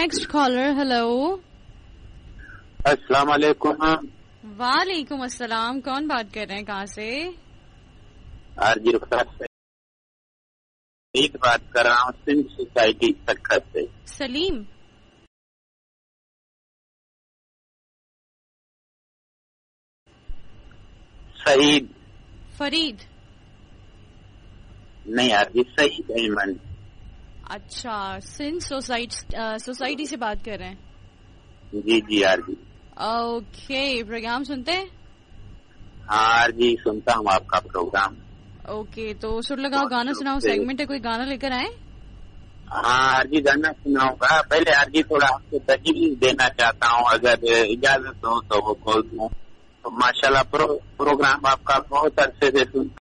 Next collar. Hello. السلام علیکم. وعلیکم السلام. کون بات کر رہے ہیں, کہاں سے؟ آرجی رخسار سے بات کر رہا ہوں, سندھ سوسائٹی سرکت سے. سلیم. سعید. فرید. نہیں آرجی, سعید ایمن. اچھا, سندھ سوسائٹی سے بات کر رہے ہیں. جی جی آرجی. اوکے, پروگرام سنتے ہیں؟ ہاں آرجی سنتا ہوں آپ کا پروگرام. اوکے, تو سر لگاؤ گانا سناؤ سیگمنٹ ہے, کوئی گانا لے کر آئے؟ ہاں آرجی گانا سناؤں گا. پہلے آرجی تھوڑا آپ کو تجویز دینا چاہتا ہوں, اگر اجازت ہو تو وہ بول دوں. تو ماشاء اللہ پروگرام آپ کا بہت عرصے سے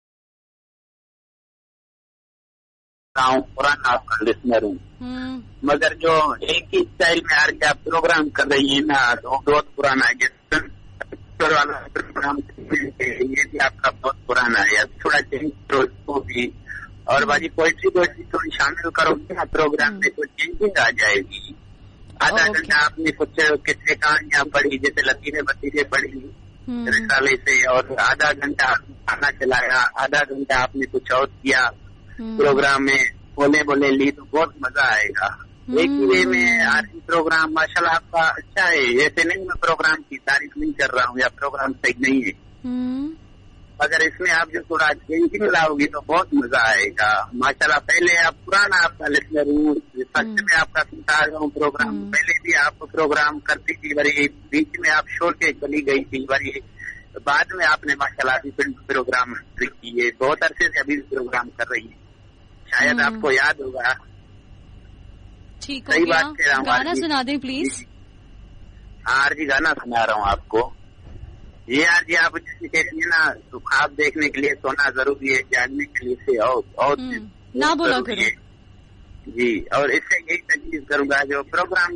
سنتا ہوں, پرانا آپ کا لسنر ہوں. مگر جو ایک ہی اسٹائل میں آرجی آپ پروگرام کر رہی ہیں نا, وہ بہت پرانا ہے. والا پروگرام یہ بھی آپ کا بہت پرانا ہے. تھوڑا چینج کرو اس کو بھی, اور باقی پوئٹری تھوڑی شامل کرو گے نا پروگرام میں, تو چینجنگ آ جائے گی. آدھا گھنٹہ آپ نے کچھ کتنے کہانیاں پڑھی, جیسے لطیفے بتیرے پڑھی رسالے سے, اور آدھا گھنٹہ کھانا چلایا, آدھا گھنٹہ آپ نے کچھ اور کیا پروگرام میں, بولے لی, تو بہت مزہ آئے گا. ایک ہی وے میں آج کی پروگرام ماشاءاللہ آپ کا اچھا ہے. ایسے نہیں میں پروگرام کی تعریف نہیں کر رہا ہوں یا پروگرام صحیح نہیں ہے, مگر اس میں آپ جو تھوڑا چینجنگ لاؤ گی تو بہت مزہ آئے گا. ماشاءاللہ پہلے آپ پرانا آپ کا لسنر ہوں, سچ میں آپ کا سنتا آ رہا ہوں پروگرام. پہلے بھی آپ پروگرام کرتی تھی, بڑی بیچ میں آپ چھوڑ کے چلی گئی تھی, بڑی بعد میں آپ نے ماشاءاللہ ابھی پروگرام کیے, بہت عرصے سے ابھی پروگرام کر رہی ہے, شاید آپ کو یاد ہوگا. ٹھیک ہو گیا, گانا سنا دیں پلیز. ہاں آرجی گانا سنا رہا ہوں آپ کو. یہ آرجی آپ جیسے کہتے ہیں نا, تو خواب دیکھنے کے لیے سونا ضروری ہے, جاننے کے لیے سے اور نہ بولا کرو. جی, اور اس سے یہی تجویز کروں گا جو پروگرام